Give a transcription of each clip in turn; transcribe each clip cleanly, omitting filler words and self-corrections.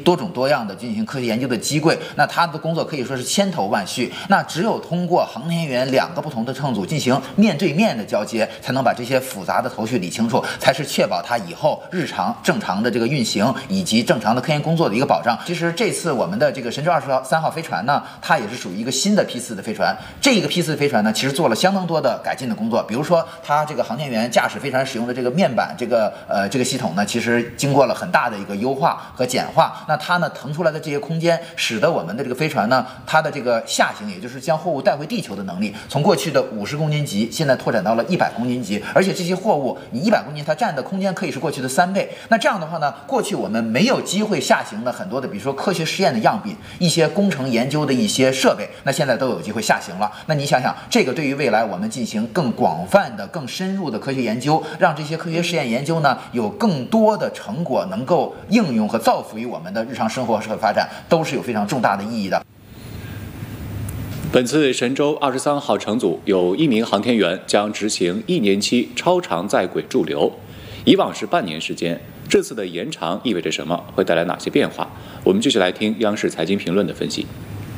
多种多样的进行科学研究的机柜，那他的工作可以说是千头万绪。那只有通过航天员2个不同的乘组进行面对面的交接，才能把这些复杂的头绪理清楚，才是确保他以后日常正常的这个运行以及正常的科研工作的一个保障。其实这次我们的这个神舟23号飞船呢，它也是属于一个新的批次的飞船。这个批次飞船呢，其实做了相当多的改进的工作，比如说它这个航天员驾驶飞船使用的这个面板这个系统呢，其实经过了很大的一个优化和简化。那它呢腾出来的这些空间，使得我们的这个飞船呢，它的这个下行，也就是将货物带回地球的能力，从过去的50公斤级，现在拓展到了100公斤级。而且这些货物，你100公斤，它占的空间可以是过去的3倍。那这样的话呢，过去我们没有机会下行的很多的，比如说科学实验的样品，一些工程研究的一些设备，那现在都有机会下行了。那你想想，这个对于未来我们进行更广泛的、更深入的科学研究，让这些科学实验研究呢有更多的成果能够应用和造福于我们的日常生活和社会发展，都是有非常重大的意义的。 本次神舟23号乘组有1名航天员将执行1年期超长在轨驻留，以往是半年时间，这次的延长意味着什么？会带来哪些变化？我们继续来听央视财经评论的分析。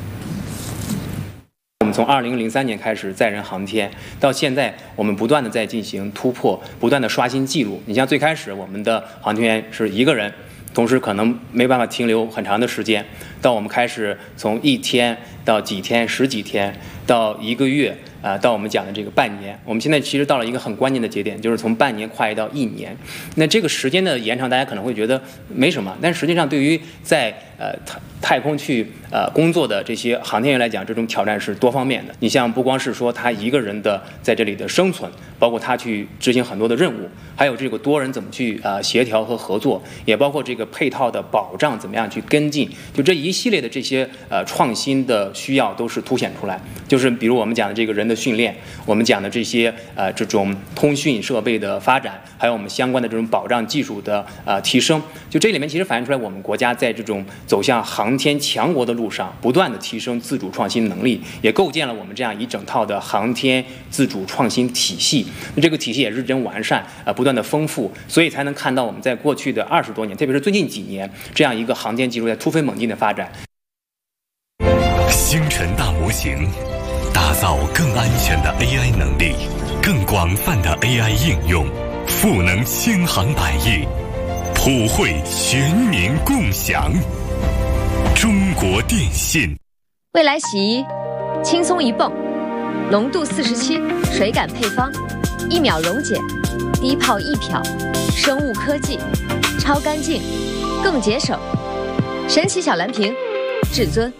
我们从2003年开始载人航天，到现在我们不断的在进行突破，不断的刷新记录。你像最开始我们的航天员是1个人，同时可能没办法停留很长的时间，到我们开始从1天到几天、10几天，到1个月，到我们讲的这个半年。我们现在其实到了一个很关键的节点，就是从半年跨越到1年。那这个时间的延长，大家可能会觉得没什么，但实际上对于在太空去工作的这些航天员来讲，这种挑战是多方面的。你像不光是说他1个人的在这里的生存，包括他去执行很多的任务，还有这个多人怎么去协调和合作，也包括这个配套的保障怎么样去跟进，就这一系列的这些创新的需要都是凸显出来。就是比如我们讲的这个人的训练，我们讲的这些这种通讯设备的发展，还有我们相关的这种保障技术的提升，就这里面其实反映出来我们国家在这种走向航天强国的路上，不断的提升自主创新能力，也构建了我们这样一整套的航天自主创新体系。那这个体系也日臻完善，不断的丰富，所以才能看到我们在过去的20多年，特别是最近几年，这样一个航天技术在突飞猛进的发展。 星辰大模型，打造更安全的 AI 能力，更广泛的 AI 应用，赋能千行百业，普惠全民共享。中国电信。 未来洗衣，轻松一泵，浓度47，水感配方，1秒溶解，低泡易漂，生物科技，超干净，更节省。神奇小蓝瓶，至尊。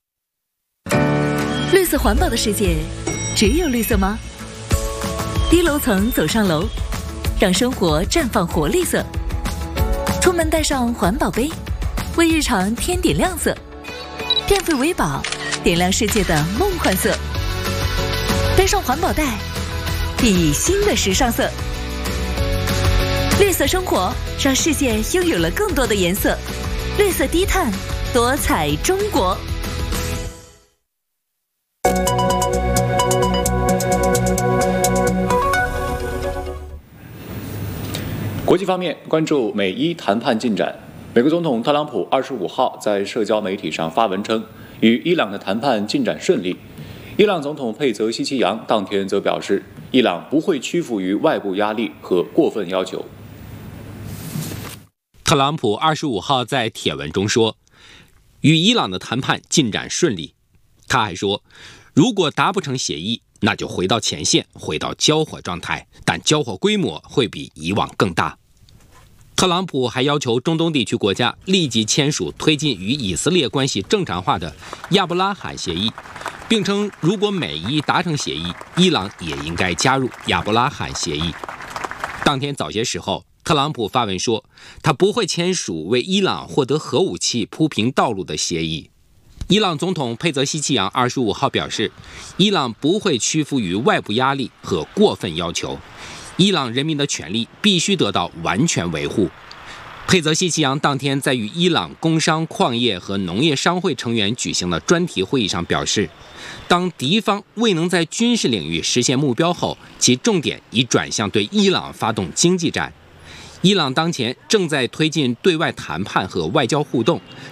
绿色环保的世界，只有绿色吗？低楼层走上楼，让生活绽放活力色。出门带上环保杯，为日常添点亮色。电费为宝，点亮世界的梦幻色。背上环保袋，熠熠新的时尚色。绿色生活，让世界拥有了更多的颜色。绿色低碳，多彩中国。 国际方面，关注美伊谈判进展。美国总统特朗普25号在社交媒体上发文称，与伊朗的谈判进展顺利。伊朗总统佩泽西奇扬当天则表示，伊朗不会屈服于外部压力和过分要求。 特朗普25号在帖文中说，与伊朗的谈判进展顺利。他还说，如果达不成协议，那就回到前线，回到交火状态，但交火规模会比以往更大。特朗普还要求中东地区国家立即签署推进与以色列关系正常化的亚伯拉罕协议，并称如果美伊达成协议，伊朗也应该加入亚伯拉罕协议。当天早些时候，特朗普发文说，他不会签署为伊朗获得核武器铺平道路的协议。伊朗总统佩泽西奇扬25号表示，伊朗不会屈服于外部压力和过分要求，伊朗人民的权利必须得到完全维护。佩泽西奇扬当天在与伊朗工商、矿业和农业商会成员举行的专题会议上表示，当敌方未能在军事领域实现目标后，其重点已转向对伊朗发动经济战。伊朗当前正在推进对外谈判和外交互动，